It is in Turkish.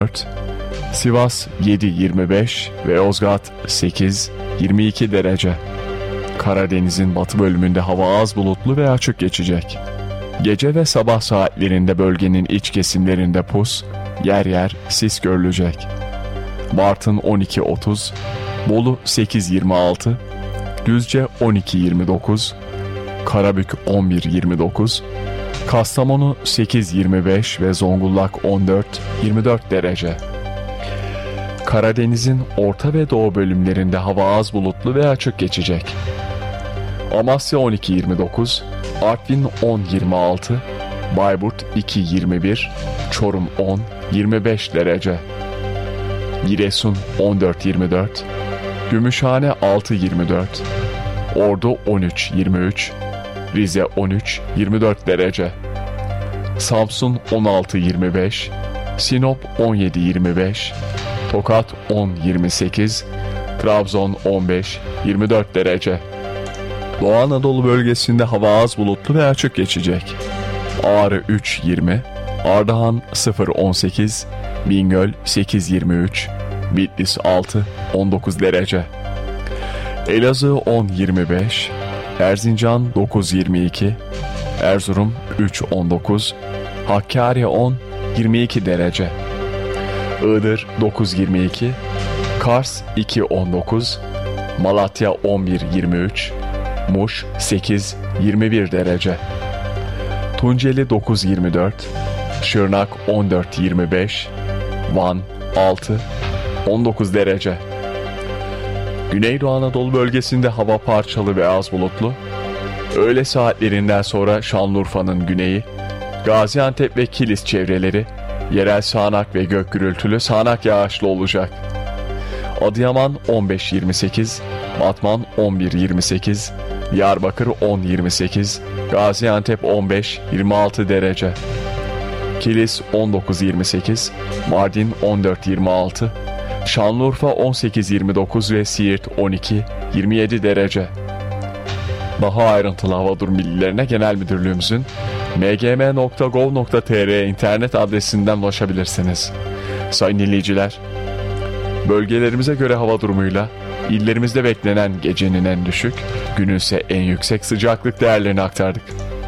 Sivas 7-25 ve Yozgat 8-22 derece. Karadeniz'in batı bölümünde hava az bulutlu ve açık geçecek. Gece ve sabah saatlerinde bölgenin iç kesimlerinde pus, yer yer sis görülecek. Bartın 12-30, Bolu 8-26, Düzce 12-29, Karabük 11-29, Kastamonu 8-25 ve Zonguldak 14-24 derece. Karadeniz'in orta ve doğu bölümlerinde hava az bulutlu ve açık geçecek. Amasya 12-29, Artvin 10-26, Bayburt 2-21, Çorum 10-25 derece. Giresun 14-24, Gümüşhane 6-24, Ordu 13-23, Rize 13-24 derece. Samsun 16-25, Sinop 17-25, Tokat 10-28, Trabzon 15-24 derece. Doğu Anadolu bölgesinde hava az bulutlu ve açık geçecek. Ağrı 3-20, Ardahan 0-18, Bingöl 8-23, Bitlis 6-19 derece. Elazığ 10-25, Erzincan 9-22, Erzurum 3-19, Hakkari 10-22 derece. Iğdır 9-22, Kars 2-19, Malatya 11-23, Muş 8-21 derece. Tunceli 9-24, Şırnak 14-25, Van 6-19 derece. Güneydoğu Anadolu bölgesinde hava parçalı ve az bulutlu. Öğle saatlerinden sonra Şanlıurfa'nın güneyi, Gaziantep ve Kilis çevreleri yerel sağanak ve gök gürültülü sağanak yağışlı olacak. Adıyaman 15-28, Batman 11-28, Diyarbakır 10-28, Gaziantep 15-26 derece. Kilis 19-28, Mardin 14-26, Şanlıurfa 18-29 ve Siirt 12-27 derece. Daha ayrıntılı hava durum bilgilerine Genel Müdürlüğümüzün mgm.gov.tr internet adresinden ulaşabilirsiniz. Sayın dinleyiciler, bölgelerimize göre hava durumuyla illerimizde beklenen gecenin en düşük, günün ise en yüksek sıcaklık değerlerini aktardık.